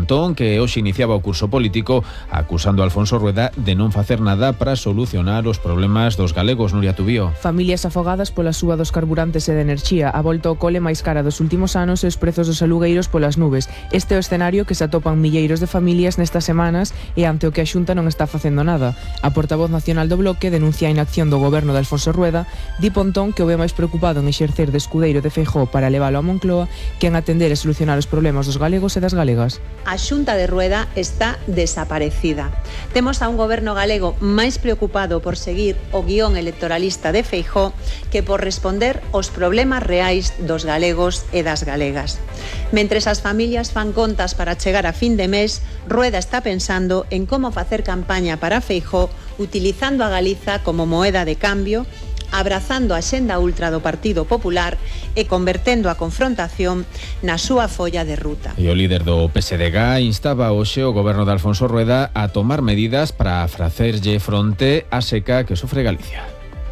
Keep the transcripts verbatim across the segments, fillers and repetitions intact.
Pontón, que hoxe iniciaba o curso político, acusando a Alfonso Rueda de non facer nada para solucionar os problemas dos galegos. Nuria Tubío. Familias afogadas pola suba dos carburantes e de enerxía, a volta ao cole máis cara dos últimos anos e os prezos dos alugueiros polas nubes. Este é o escenario que se atopan milleiros de familias nestas semanas e ante o que a Xunta non está facendo nada. A portavoz nacional do Bloque denuncia a inacción do goberno de Alfonso Rueda. Di Pontón que o ve máis preocupado en exercer de escudeiro de Feijóo para leválo a Moncloa que en atender e solucionar os problemas dos galegos e das galegas. A Xunta de Rueda está desaparecida. Temos a un goberno galego máis preocupado por seguir o guión electoralista de Feijóo que por responder aos problemas reais dos galegos e das galegas. Mentres as familias fan contas para chegar a fin de mes, Rueda está pensando en como facer campaña para Feijóo utilizando a Galiza como moeda de cambio, abrazando a xenda ultra do Partido Popular e convertendo a confrontación na súa folla de ruta. E o líder do P S D G instaba hoxe o goberno de Alfonso Rueda a tomar medidas para facerlle fronte á seca que sofre Galicia.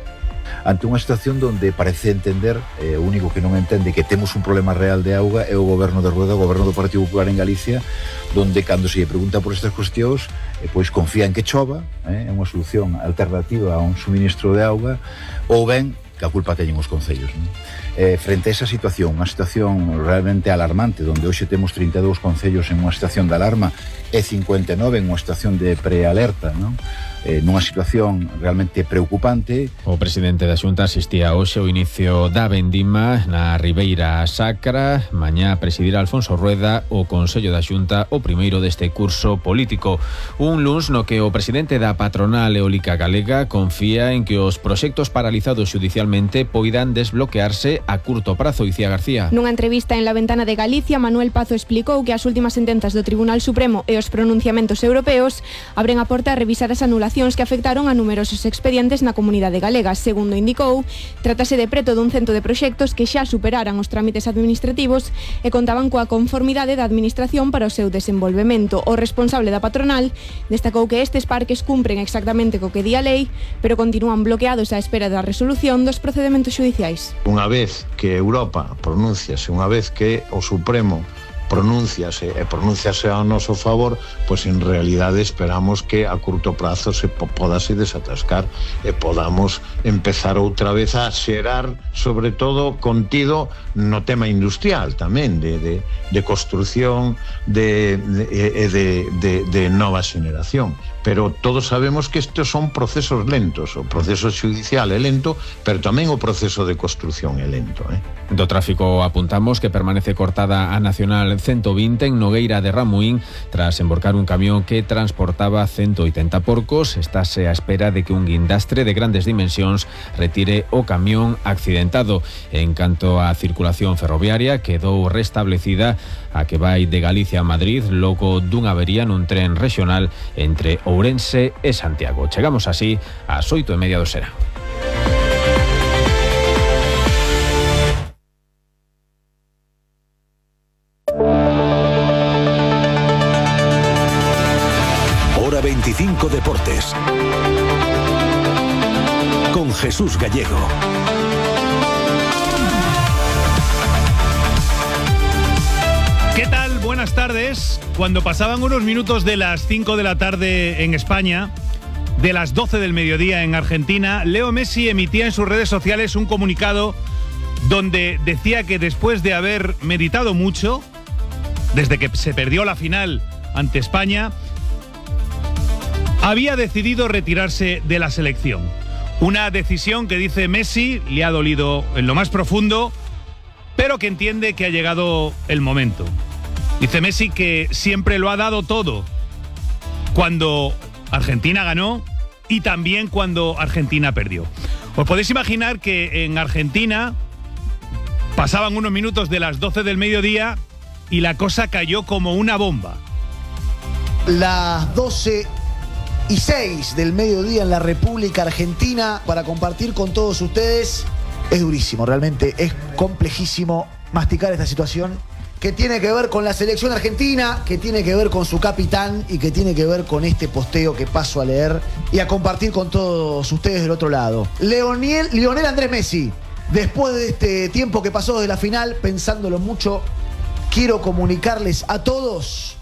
Ante unha situación donde parece entender, eh, o único que non entende que temos un problema real de auga é o goberno de Rueda, o goberno do Partido Popular en Galicia, donde cando se lle pregunta por estas cuestións, eh, pois confía en que chova, é eh, unha solución alternativa a un suministro de auga, ou ben que a culpa teñen os concellos, non? Eh, frente a esa situación, unha situación realmente alarmante, donde hoxe temos trinta e dous concellos en unha situación de alarma e cincuenta e nove en unha situación de prealerta, non? Eh, nunha situación realmente preocupante. O presidente da Xunta asistía hoxe ao inicio da vendima na Ribeira Sacra. Mañá presidirá Alfonso Rueda o Consello da Xunta, o primeiro deste curso político. Un luns no que o presidente da patronal eólica galega confía en que os proxectos paralizados judicialmente poidan desbloquearse a curto prazo. Icía García. Nunha entrevista en La Ventana de Galicia, Manuel Pazo explicou que as últimas sentenzas do Tribunal Supremo e os pronunciamentos europeos abren a porta a revisar as anulacións que afectaron a numerosos expedientes na comunidade galega. Segundo indicou, trátase de preto dun cento de proxectos que xa superaran os trámites administrativos e contaban coa conformidade da administración para o seu desenvolvemento. O responsable da patronal destacou que estes parques cumpren exactamente co que di a lei, pero continúan bloqueados á espera da resolución dos procedementos xudiciais. Unha vez que Europa pronunciase, unha vez que o Supremo pronunciase e pronunciase ao noso favor, pois en realidade esperamos que a curto prazo se podase desatascar e podamos empezar outra vez a xerar, sobre todo contido no tema industrial tamén, de, de, de construción de, de, de, de, de nova xeneración. Pero todos sabemos que estes son procesos lentos. O proceso judicial é lento, pero tamén o proceso de construción é lento, eh? Do tráfico apuntamos que permanece cortada a Nacional ciento vinte en Nogueira de Ramuín tras emborcar un camión que transportaba ciento oitenta porcos. Estáse á espera de que un guindastre de grandes dimensións retire o camión accidentado. En canto á circulación ferroviaria, quedou restablecida a que vai de Galicia a Madrid logo dunha avería nun tren rexional entre Ourense e Santiago. Chegamos así ás oito e media do serán. Hora veinticinco Deportes con Jesús Gallego. ¿Qué tal? Buenas tardes. Cuando pasaban unos minutos de las cinco de la tarde en España, de las doce del mediodía en Argentina, Leo Messi emitía en sus redes sociales un comunicado donde decía que después de haber meditado mucho, desde que se perdió la final ante España, había decidido retirarse de la selección. Una decisión que, dice Messi, le ha dolido en lo más profundo, pero que entiende que ha llegado el momento. Dice Messi que siempre lo ha dado todo cuando Argentina ganó y también cuando Argentina perdió. Os podéis imaginar que en Argentina pasaban unos minutos de las doce del mediodía y la cosa cayó como una bomba. Las doce y seis del mediodía en la República Argentina para compartir con todos ustedes. Es durísimo, realmente es complejísimo masticar esta situación que tiene que ver con la selección argentina, que tiene que ver con su capitán y que tiene que ver con este posteo que paso a leer y a compartir con todos ustedes del otro lado. Leonel, Lionel Andrés Messi, después de este tiempo que pasó desde la final, pensándolo mucho, quiero comunicarles a todos